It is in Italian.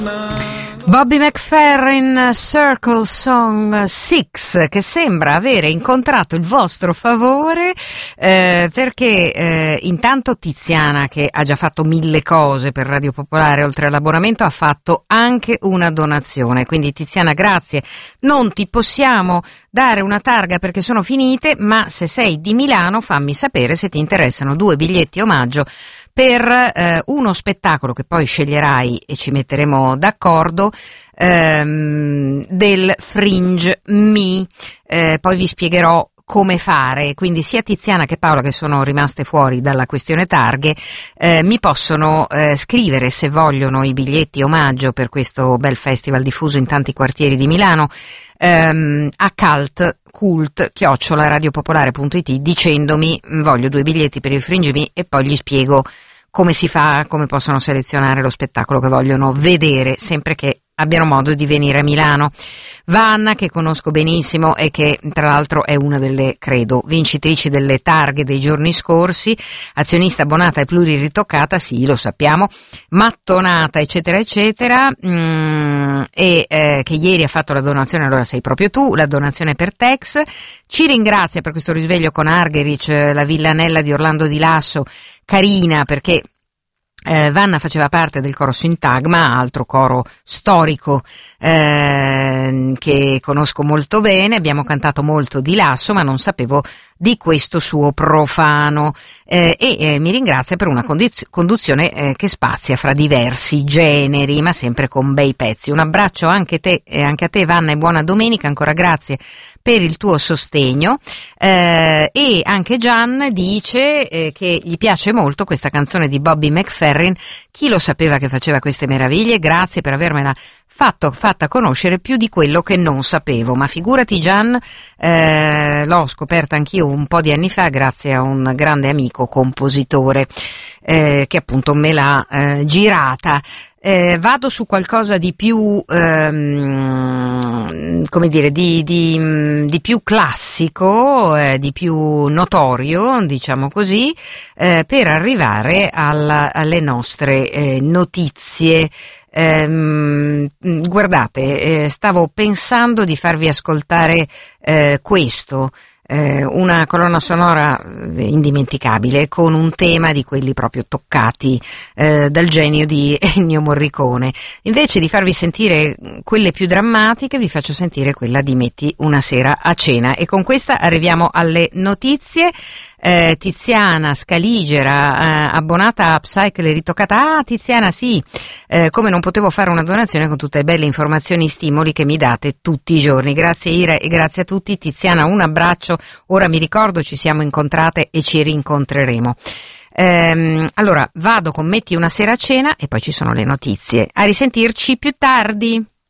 Bobby McFerrin, Circle Song 6, che sembra avere incontrato il vostro favore, perché intanto Tiziana, che ha già fatto 1000 cose per Radio Popolare oltre all'abbonamento, ha fatto anche una donazione. Quindi Tiziana, grazie. Non ti possiamo dare una targa perché sono finite, ma se sei di Milano fammi sapere se ti interessano 2 biglietti omaggio per uno spettacolo che poi sceglierai e ci metteremo d'accordo, del Fringe Me. Poi vi spiegherò come fare, quindi sia Tiziana che Paola, che sono rimaste fuori dalla questione targhe, mi possono scrivere se vogliono i biglietti omaggio per questo bel festival diffuso in tanti quartieri di Milano, a cult@radiopopolare.it, dicendomi voglio 2 biglietti per il Fringe Me, e poi gli spiego come si fa, come possono selezionare lo spettacolo che vogliono vedere, sempre che abbiano modo di venire a Milano. Vanna, che conosco benissimo e che tra l'altro è una delle, credo, vincitrici delle targhe dei giorni scorsi, azionista abbonata e pluriritoccata, sì, lo sappiamo, mattonata, eccetera, eccetera, che ieri ha fatto la donazione, allora sei proprio tu, la donazione per Tex. Ci ringrazia per questo risveglio con Argerich, la villanella di Orlando di Lasso, carina, perché Vanna faceva parte del coro Sintagma, altro coro storico che conosco molto bene. Abbiamo cantato molto di Lasso, ma non sapevo di questo suo profano, e mi ringrazia per una conduzione che spazia fra diversi generi, ma sempre con bei pezzi. Un abbraccio anche a te Vanna, e buona domenica, ancora grazie per il tuo sostegno. E anche Gian dice che gli piace molto questa canzone di Bobby McFerrin. Chi lo sapeva che faceva queste meraviglie? Grazie per avermela fatta conoscere più di quello che non sapevo, ma figurati Gian, l'ho scoperta anch'io un po' di anni fa grazie a un grande amico compositore che appunto me l'ha girata. Vado su qualcosa di più come dire, di più classico, di più notorio, diciamo così, per arrivare alle nostre notizie. Guardate, stavo pensando di farvi ascoltare questo, una colonna sonora indimenticabile, con un tema di quelli proprio toccati dal genio di Ennio Morricone. Invece di farvi sentire quelle più drammatiche, vi faccio sentire quella di Metti una sera a cena, e con questa arriviamo alle notizie. Tiziana Scaligera, abbonata a Upcycle e ritoccata. Ah, Tiziana, sì, come non potevo fare una donazione con tutte le belle informazioni e stimoli che mi date tutti i giorni. Grazie Ira, e grazie a tutti. Tiziana, un abbraccio. Ora mi ricordo, ci siamo incontrate e ci rincontreremo. Allora vado con Metti una sera a cena e poi ci sono le notizie. A risentirci più tardi.